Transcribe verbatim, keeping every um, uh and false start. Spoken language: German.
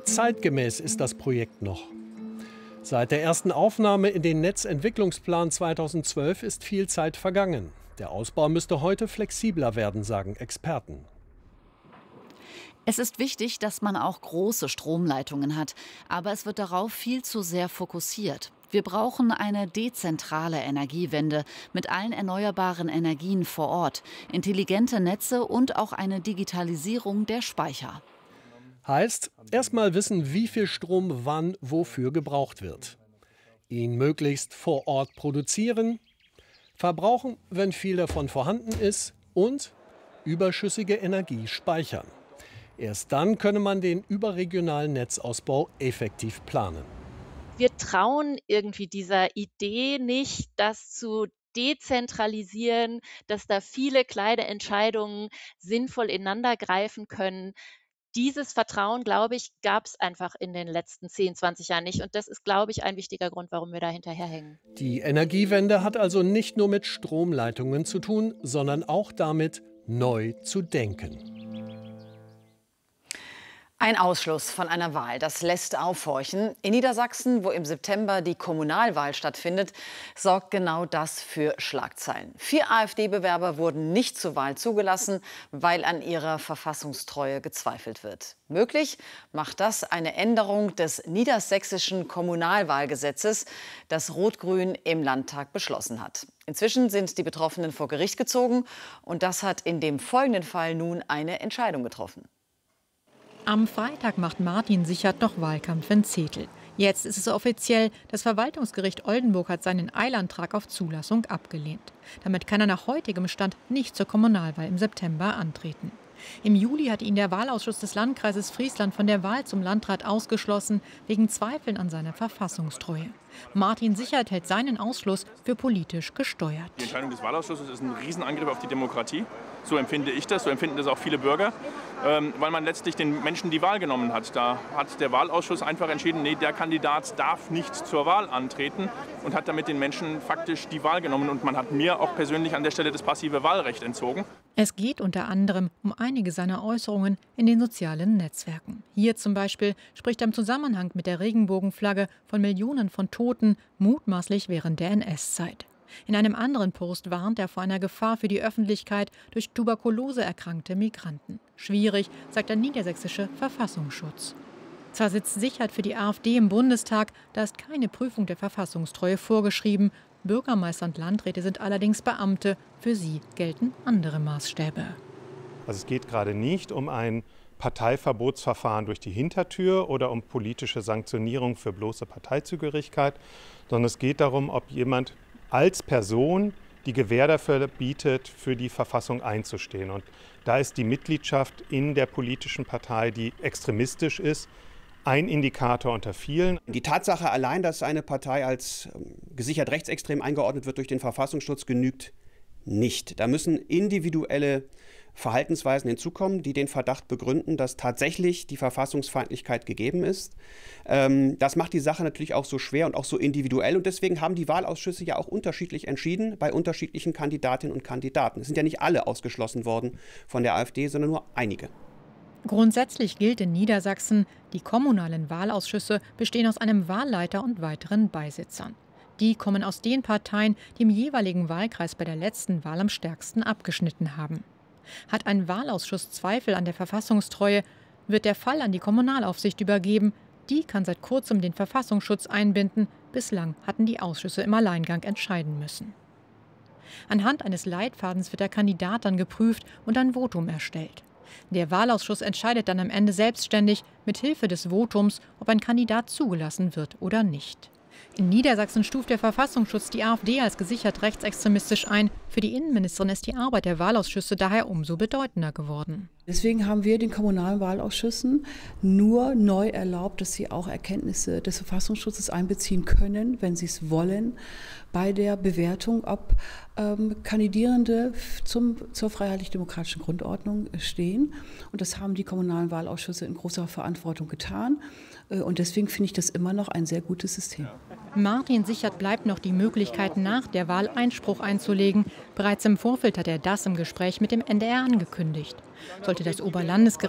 zeitgemäß ist das Projekt noch? Seit der ersten Aufnahme in den Netzentwicklungsplan zweitausendzwölf ist viel Zeit vergangen. Der Ausbau müsste heute flexibler werden, sagen Experten. Es ist wichtig, dass man auch große Stromleitungen hat, aber es wird darauf viel zu sehr fokussiert. Wir brauchen eine dezentrale Energiewende mit allen erneuerbaren Energien vor Ort, intelligente Netze und auch eine Digitalisierung der Speicher. Heißt, erstmal wissen, wie viel Strom wann wofür gebraucht wird. Ihn möglichst vor Ort produzieren, verbrauchen, wenn viel davon vorhanden ist, und überschüssige Energie speichern. Erst dann könne man den überregionalen Netzausbau effektiv planen. Wir trauen irgendwie dieser Idee nicht, das zu dezentralisieren, dass da viele kleine Entscheidungen sinnvoll ineinander greifen können. Dieses Vertrauen, glaube ich, gab es einfach in den letzten zehn, zwanzig Jahren nicht. Und das ist, glaube ich, ein wichtiger Grund, warum wir da hinterherhängen. Die Energiewende hat also nicht nur mit Stromleitungen zu tun, sondern auch damit, neu zu denken. Ein Ausschluss von einer Wahl, das lässt aufhorchen. In Niedersachsen, wo im September die Kommunalwahl stattfindet, sorgt genau das für Schlagzeilen. Vier AfD-Bewerber wurden nicht zur Wahl zugelassen, weil an ihrer Verfassungstreue gezweifelt wird. Möglich macht das eine Änderung des niedersächsischen Kommunalwahlgesetzes, das Rot-Grün im Landtag beschlossen hat. Inzwischen sind die Betroffenen vor Gericht gezogen und das hat in dem folgenden Fall nun eine Entscheidung getroffen. Am Freitag macht Martin Sichert noch Wahlkampf in Zetel. Jetzt ist es offiziell, das Verwaltungsgericht Oldenburg hat seinen Eilantrag auf Zulassung abgelehnt. Damit kann er nach heutigem Stand nicht zur Kommunalwahl im September antreten. Im Juli hat ihn der Wahlausschuss des Landkreises Friesland von der Wahl zum Landrat ausgeschlossen, wegen Zweifeln an seiner Verfassungstreue. Martin Sichert hält seinen Ausschluss für politisch gesteuert. Die Entscheidung des Wahlausschusses ist ein Riesenangriff auf die Demokratie. So empfinde ich das, so empfinden das auch viele Bürger, ähm, weil man letztlich den Menschen die Wahl genommen hat. Da hat der Wahlausschuss einfach entschieden, nee, der Kandidat darf nicht zur Wahl antreten und hat damit den Menschen faktisch die Wahl genommen. Und man hat mir auch persönlich an der Stelle das passive Wahlrecht entzogen. Es geht unter anderem um einige seiner Äußerungen in den sozialen Netzwerken. Hier zum Beispiel spricht er im Zusammenhang mit der Regenbogenflagge von Millionen von Toten, mutmaßlich während der N S-Zeit. In einem anderen Post warnt er vor einer Gefahr für die Öffentlichkeit durch Tuberkulose erkrankte Migranten. Schwierig, sagt der niedersächsische Verfassungsschutz. Zwar sitzt Sichert für die AfD im Bundestag, da ist keine Prüfung der Verfassungstreue vorgeschrieben. Bürgermeister und Landräte sind allerdings Beamte. Für sie gelten andere Maßstäbe. Also es geht gerade nicht um ein Parteiverbotsverfahren durch die Hintertür oder um politische Sanktionierung für bloße Parteizugehörigkeit, sondern es geht darum, ob jemand als Person die Gewähr dafür bietet, für die Verfassung einzustehen. Und da ist die Mitgliedschaft in der politischen Partei, die extremistisch ist, ein Indikator unter vielen. Die Tatsache allein, dass eine Partei als gesichert rechtsextrem eingeordnet wird durch den Verfassungsschutz, genügt nicht. Da müssen individuelle Verhaltensweisen hinzukommen, die den Verdacht begründen, dass tatsächlich die Verfassungsfeindlichkeit gegeben ist. Ähm, das macht die Sache natürlich auch so schwer und auch so individuell. Und deswegen haben die Wahlausschüsse ja auch unterschiedlich entschieden bei unterschiedlichen Kandidatinnen und Kandidaten. Es sind ja nicht alle ausgeschlossen worden von der AfD, sondern nur einige. Grundsätzlich gilt in Niedersachsen, die kommunalen Wahlausschüsse bestehen aus einem Wahlleiter und weiteren Beisitzern. Die kommen aus den Parteien, die im jeweiligen Wahlkreis bei der letzten Wahl am stärksten abgeschnitten haben. Hat ein Wahlausschuss Zweifel an der Verfassungstreue, wird der Fall an die Kommunalaufsicht übergeben. Die kann seit kurzem den Verfassungsschutz einbinden. Bislang hatten die Ausschüsse im Alleingang entscheiden müssen. Anhand eines Leitfadens wird der Kandidat dann geprüft und ein Votum erstellt. Der Wahlausschuss entscheidet dann am Ende selbstständig mit Hilfe des Votums, ob ein Kandidat zugelassen wird oder nicht. In Niedersachsen stuft der Verfassungsschutz die AfD als gesichert rechtsextremistisch ein. Für die Innenministerin ist die Arbeit der Wahlausschüsse daher umso bedeutender geworden. Deswegen haben wir den kommunalen Wahlausschüssen nur neu erlaubt, dass sie auch Erkenntnisse des Verfassungsschutzes einbeziehen können, wenn sie es wollen, bei der Bewertung, ob ähm, Kandidierende zum, zur freiheitlich-demokratischen Grundordnung stehen. Und das haben die kommunalen Wahlausschüsse in großer Verantwortung getan. Und deswegen finde ich das immer noch ein sehr gutes System. Martin Sichert bleibt noch die Möglichkeit, nach der Wahl Einspruch einzulegen. Bereits im Vorfeld hat er das im Gespräch mit dem N D R angekündigt. Sollte das Oberlandesgericht